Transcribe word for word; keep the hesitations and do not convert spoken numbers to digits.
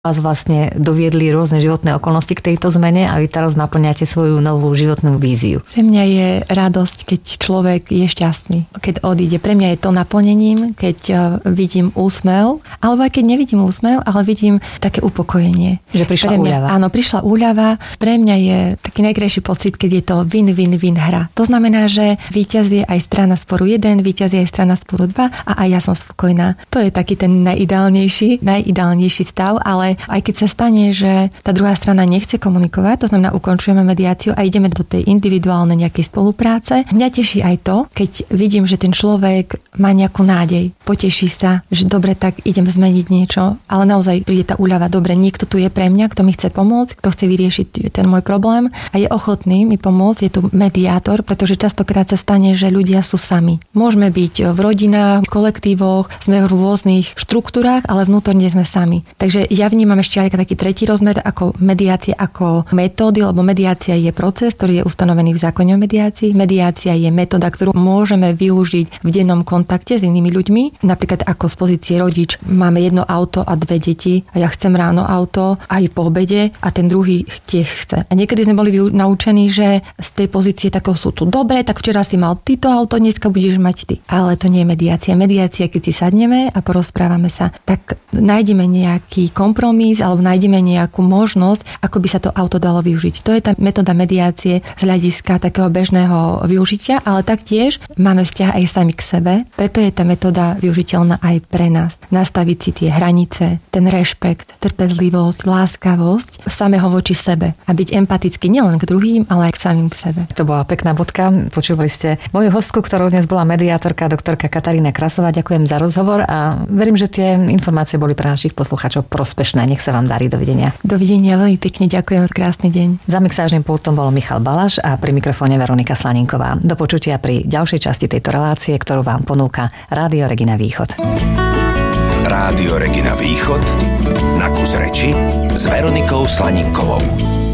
Vás vlastne doviedli rôzne životné okolnosti k tejto zmene a vy teraz naplňate svoju novú životnú víziu. Pre mňa je radosť, keď človek je šťastný, keď odíde. Pre mňa je to naplnením, keď vidím úsmev, alebo aj keď nevidím úsmev, ale vidím také upokojenie. Že prišla Pre mňa, úľava. Áno, prišla úľava. Pre mňa je taký najkrajší pocit, keď je to win-win-win hra. To znamená, že víťazí aj strana sporu jeden, víťazí aj strana sporu dva a aj ja som spokojná. To je taký ten najideálnejší, najideálnejší stav, ale aj keď sa stane, že tá druhá strana nechce komunikovať, to znamená ukončujeme mediáciu a ideme do tej individuálnej nejakej spolupráce. Mňa teší aj to, keď vidím, že ten človek má nejakú nádej, poteší sa, že dobre, tak idem zmeniť niečo, ale naozaj príde tá úľava, dobre, niekto tu je pre mňa, kto mi chce pomôcť, kto chce vyriešiť ten môj problém a je ochotný mi pomôcť, je tu mediátor, pretože častokrát sa stane, že ľudia sú sami. Môžeme byť v rodinách, v kolektívoch, sme v rôznych štruktúrách, ale vnútorne sme sami. Takže ja vnímam ešte aj taký tretí rozmer ako mediácia, ako metódy, lebo mediácia je proces, ktorý je ustanovený v zákone o mediácii. Mediácia je metóda, ktorú môžeme využiť v dennom kontakte s inými ľuďmi. Napríklad ako z pozície rodič máme jedno auto a dve deti a ja chcem ráno auto aj po obede a ten druhý tiež chce. A niekedy sme boli naučení, že z tej pozície takého sú tu dobre, tak včera si mal ty to auto, dneska budeš mať ty. Ale to nie je mediácia. Mediácia, keď si sadneme a porozprávame sa, tak nájdeme nejaký kompromis alebo nájdeme nejakú možnosť, ako by sa to auto dalo využiť. To je tá metóda mediácie z hľadiska takého bežného využitia, ale taktiež máme vzťah aj sami k sebe, preto je tá metóda využiteľná aj pre nás. Nastaviť si tie hranice, ten rešpekt, trpezlivosť, láskavosť samého voči sebe a byť empatický nielen k druhým, ale aj k samým k sebe. To bola pekná bodka. Počúvali ste moju hostku, ktorou dnes bola mediátorka doktorka Katarína Krasová. Ďakujem za rozhovor a verím, že tie informácie boli pre našich poslucháčov prospešné. Nech sa vám darí. Dovidenia. Dovidenia, veľmi pekne ďakujem. Krásny deň. Za mixážnym pultom bol Michal Balaš a pri mikrofóne Veronika Slaninková. Do počutia pri ďalšej časti tejto relácie, ktorú vám ponúka Rádio Regina Východ. Rádio Regina Východ na kus reči s Veronikou Slaninkovou.